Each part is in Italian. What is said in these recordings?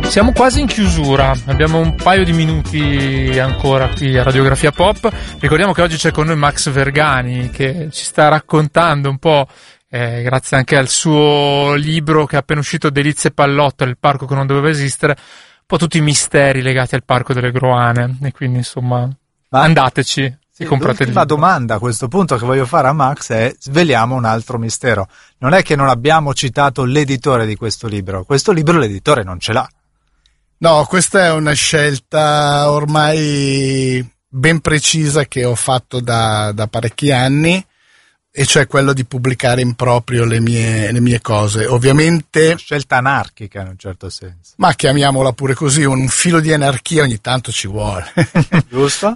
Siamo quasi in chiusura, abbiamo un paio di minuti ancora qui a Radiografia Pop. Ricordiamo che oggi c'è con noi Max Vergani, che ci sta raccontando un po', grazie anche al suo libro che è appena uscito, Delizie Pallottole, il parco che non doveva esistere, un po' tutti i misteri legati al parco delle Groane, e quindi insomma andateci e comprate il libro. L'ultima domanda a questo punto che voglio fare a Max è: sveliamo un altro mistero. Non è che non abbiamo citato l'editore di questo libro l'editore non ce l'ha. No, questa è una scelta ormai ben precisa che ho fatto da parecchi anni, e cioè quello di pubblicare in proprio le mie cose. Ovviamente una scelta anarchica in un certo senso. Ma chiamiamola pure così, un filo di anarchia ogni tanto ci vuole. Giusto?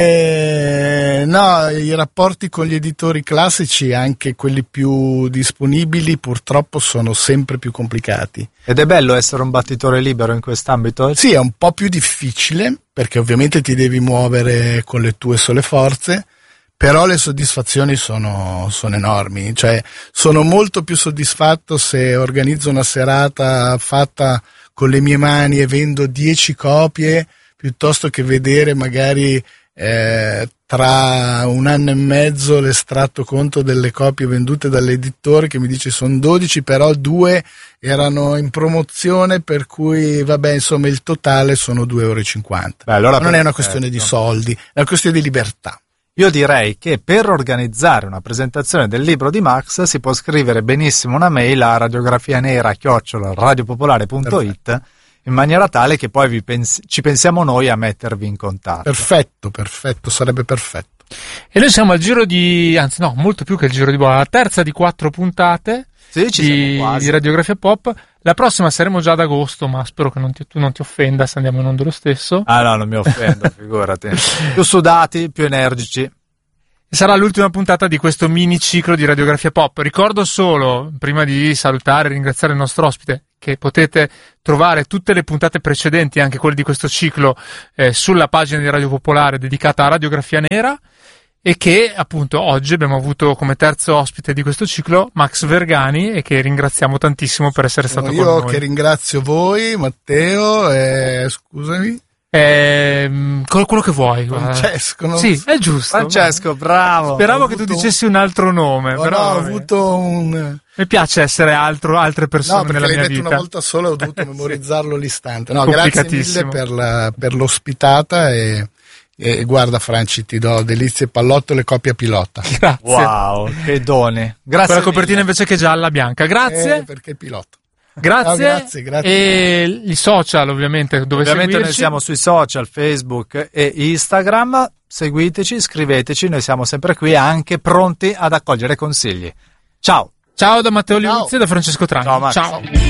No, i rapporti con gli editori classici, anche quelli più disponibili, purtroppo sono sempre più complicati. Ed è bello essere un battitore libero in quest'ambito? Sì, è un po' più difficile, perché ovviamente ti devi muovere con le tue sole forze, però le soddisfazioni sono enormi. Cioè, sono molto più soddisfatto se organizzo una serata fatta con le mie mani e vendo 10 copie, piuttosto che vedere magari tra un anno e mezzo l'estratto conto delle copie vendute dall'editore che mi dice sono 12, però 2 erano in promozione, per cui vabbè, insomma il totale sono 2,50 €. Beh, allora non è una questione di soldi, è una questione di libertà. Io direi che per organizzare una presentazione del libro di Max si può scrivere benissimo una mail a radiografianera@radiopopolare.it, in maniera tale che poi ci pensiamo noi a mettervi in contatto. Perfetto, sarebbe perfetto. E noi siamo al giro di, anzi no, molto più che il giro di boa, la terza di 4 puntate di Radiografia Pop. La prossima saremo già ad agosto, ma spero che tu non ti offenda se andiamo in onda lo stesso. Ah no, non mi offendo, figurati. Più sudati, più energici. Sarà l'ultima puntata di questo mini ciclo di Radiografia Pop. Ricordo solo, prima di salutare e ringraziare il nostro ospite, che potete trovare tutte le puntate precedenti, anche quelle di questo ciclo, sulla pagina di Radio Popolare dedicata a Radiografia Nera, e che appunto oggi abbiamo avuto come terzo ospite di questo ciclo Max Vergani, e che ringraziamo tantissimo per essere stato con noi. Io che ringrazio voi, Matteo, scusami. Quello che vuoi. Francesco, no? Sì, è giusto. Francesco, bravo. Speravo che tu dicessi un altro nome. Però ho avuto un... Mi piace essere altre persone nella mia vita. No, perché l'hai detto una volta sola, ho dovuto memorizzarlo all'istante. No, grazie mille per l'ospitata e guarda Franci, ti do Delizie Pallottole copia pilota. Grazie. Wow, che done. Grazie. Quella copertina invece che gialla bianca. Grazie. Perché il pilota. Grazie. Grazie. E i social, ovviamente, dove ovviamente seguirci. Noi siamo sui social, Facebook e Instagram. Seguiteci, iscriveteci, noi siamo sempre qui, anche pronti ad accogliere consigli. Ciao. Ciao da Matteo Liuzzi e da Francesco Trani. Ciao Max. Ciao.